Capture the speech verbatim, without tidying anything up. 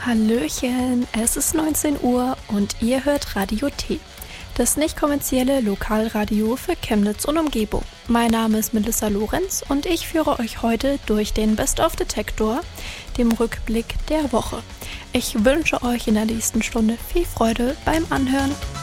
Hallöchen, es ist neunzehn Uhr und ihr hört Radio T, das nicht kommerzielle Lokalradio für Chemnitz und Umgebung. Mein Name ist Melissa Lorenz und ich führe euch heute durch den Best of Detektor, dem Rückblick der Woche. Ich wünsche euch in der nächsten Stunde viel Freude beim Anhören.